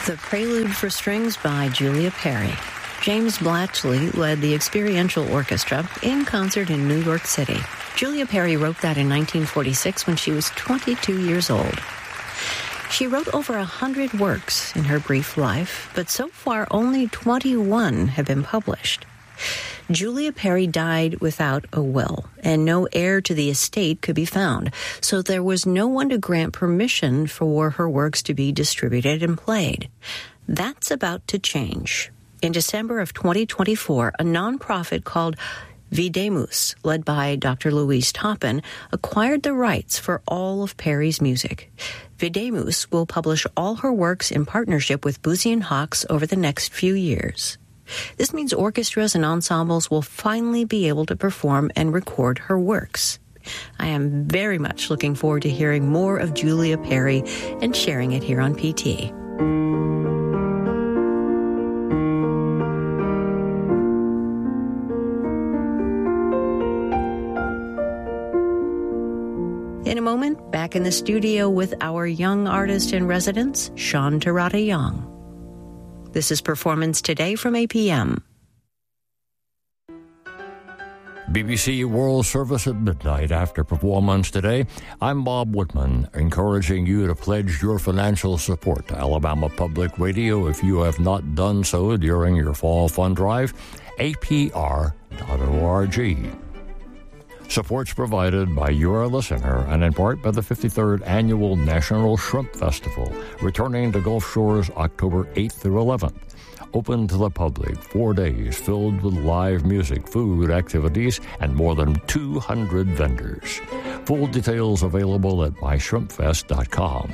The Prelude for Strings by Julia Perry. James Blatchley led the Experiential Orchestra in concert in New York City. Julia Perry wrote that in 1946 when she was 22 years old. She wrote over 100 works in her brief life, but so far only 21 have been published. Julia Perry died without a will, and no heir to the estate could be found, so there was no one to grant permission for her works to be distributed and played. That's about to change. In December of 2024, a nonprofit called Videmus, led by Dr. Louise Toppin, acquired the rights for all of Perry's music. Videmus will publish all her works in partnership with Boosey & Hawkes over the next few years. This means orchestras and ensembles will finally be able to perform and record her works. I am very much looking forward to hearing more of Julia Perry and sharing it here on PT. In a moment, back in the studio with our young artist in residence, Sean Terada Young. This is Performance Today from APM. BBC World Service at midnight after Performance Today. I'm Bob Whitman, encouraging you to pledge your financial support to Alabama Public Radio if you have not done so during your fall fund drive. APR.org. Support's provided by your listener and in part by the 53rd Annual National Shrimp Festival, returning to Gulf Shores October 8th through 11th. Open to the public, 4 days filled with live music, food, activities, and more than 200 vendors. Full details available at myshrimpfest.com.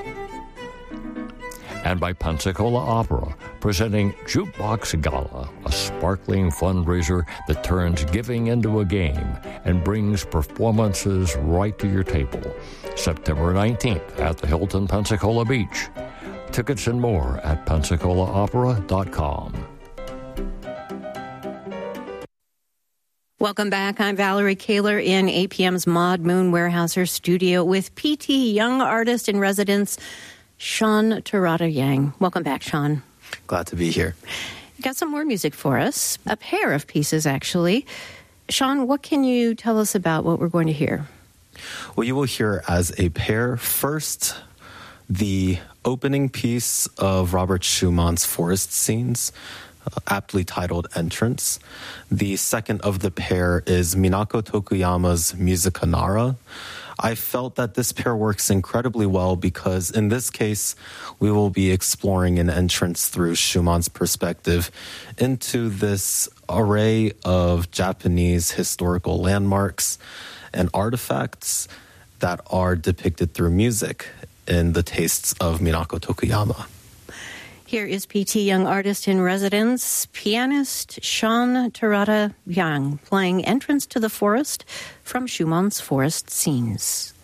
And by Pensacola Opera, presenting Jukebox Gala, a sparkling fundraiser that turns giving into a game and brings performances right to your table. September 19th at the Hilton Pensacola Beach. Tickets and more at PensacolaOpera.com. Welcome back. I'm Valerie Kaler in APM's Maud Moon Weyerhaeuser studio with PT Young Artist in Residence, Sean Terada Young. Welcome back, Sean. Glad to be here. You got some more music for us, a pair of pieces, actually. Sean, what can you tell us about what we're going to hear? Well, you will hear as a pair. First, the opening piece of Robert Schumann's Forest Scenes, aptly titled Entrance. The second of the pair is Minako Tokuyama's Musica Nara. I felt that this pair works incredibly well because in this case, we will be exploring an entrance through Schumann's perspective into this array of Japanese historical landmarks and artifacts that are depicted through music in the tastes of Minako Tokuyama. Here is PT Young Artist in Residence, pianist Sean Terada Young, playing Entrance to the Forest from Schumann's Forest Scenes.